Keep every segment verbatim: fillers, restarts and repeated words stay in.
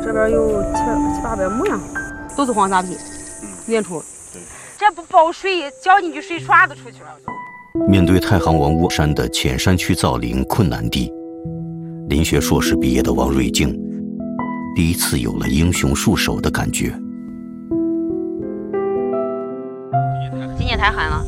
这边有七七八百亩呀，都是黄沙皮，原土。 这不包水，浇进去水刷子出去了。 面对太行王窝山的浅山区造林困难地，林学硕士毕业的王瑞静第一次有了英雄束手的感觉。 今年太旱了，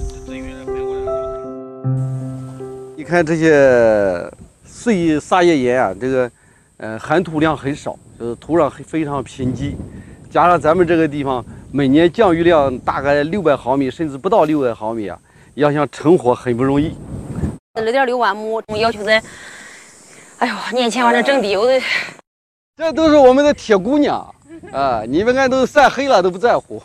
你看这些碎撒叶岩啊，这个呃含土量很少，就是土壤非常贫瘠，加上咱们这个地方每年降雨量大概六百毫米，甚至不到六百毫米啊，要想成活很不容易。 二点六万亩，要求在，哎呦，年前往这整地，我都。 这都是我们的铁姑娘啊！你们看都晒黑了都不在乎。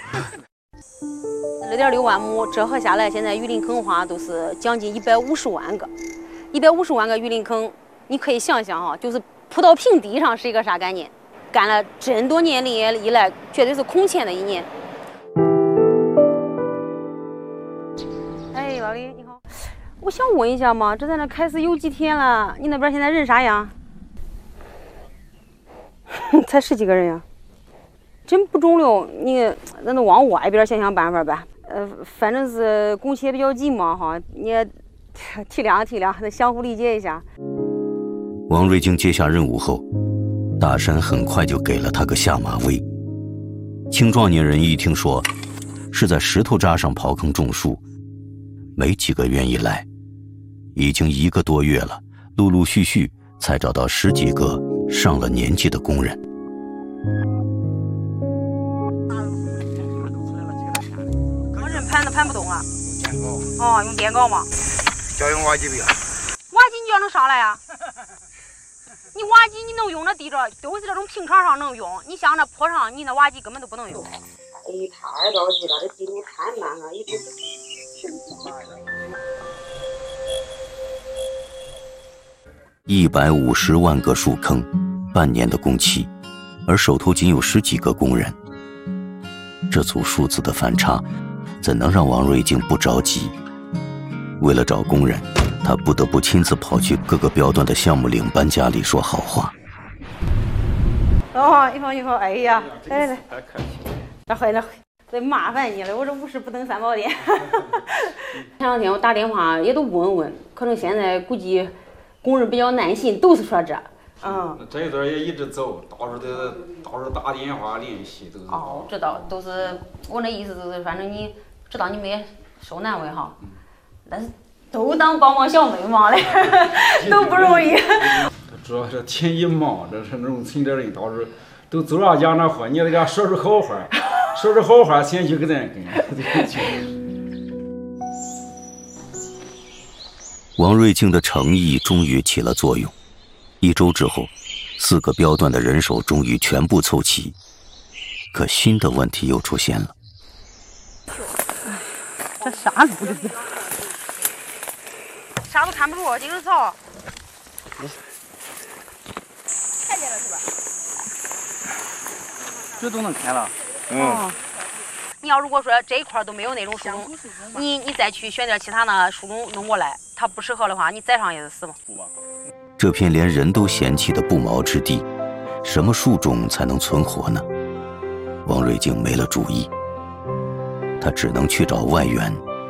二点六万亩折合下来，现在雨林坑花都是将近一百五十万个，一百五十万个雨林坑，你可以想想哈，就是铺到平地上是一个啥概念？干了这么多年林业以来，绝对是空前的一年。哎，老李你好，我想问一下嘛，这在那开始有几天了？你那边现在人啥样？才十几个人呀，真不中留。你咱都往外边想想办法呗。呃，反正是工期也比较紧嘛哈，你也体谅体谅，得相互理解一下。 王瑞静接下任务后，大山很快就给了他个下马威。青壮年人一听说是在石头渣上刨坑种树，没几个愿意来。已经一个多月了，陆陆续续才找到十几个上了年纪的工人。 我人盘都盘不动了。哦，用电镐吗？ 要用挖机不要？ 挖机你要能上来呀？你挖机你能用的地着都是这种平场上能用，你像那坡上，你那挖机根本都不能用。哎，太着急了，这进度太慢了，一直。 一百五十万个树坑，半年的工期，而手头仅有十几个工人，这组数字的反差，怎能让王瑞静不着急？为了找工人，他不得不亲自跑去各个标段的项目领班家里说好话。 哦，一会一会，哎呀，来来来，那回那回，这麻烦你了，我这五十不登三宝殿。前两天我打电话也都问问，可能现在估计工人比较耐心，都是说这。嗯， 这一段也一直走，到处都到处打电话联系都是。 哦，知道，都是我那意思就是，反正你知道你们也受难为哈，嗯、但是都当帮帮小妹忙嘞，都不容易。 主要是天一忙，这是农村的人到时候都走上家那话，你得给他说说好话，说说好话，先去给咱跟。 王瑞静的诚意终于起了作用。一周之后，四个标段的人手终于全部凑齐，可新的问题又出现了。 这啥路这是？ 啥都看不住，这个草。看见了是吧？ 这都能看了。 嗯。哦，你要如果说这一块都没有那种树种，你你再去选点其他的树种弄过来，它不适合的话，你再上也是死嘛。 这片连人都嫌弃的不毛之地，什么树种才能存活呢？王瑞静没了主意，他只能去找外援。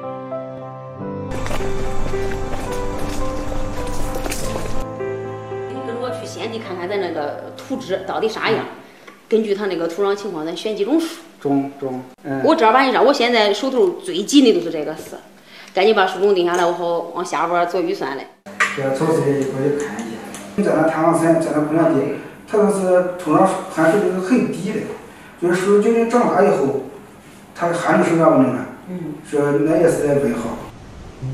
跟我去先地看看咱那个土质到底啥样，根据它那个土壤情况，咱选几种树。 种种，嗯。 我正儿八经上，我现在手头最急的都是这个事，赶紧把树种定下来，我好往下边做预算嘞。 这草材一块去看一下。你在那太行山，在那空山地，它都是土壤含水都是很低的，就是树究竟长大以后，它含水水咋不能啊？嗯。说那也是在问号。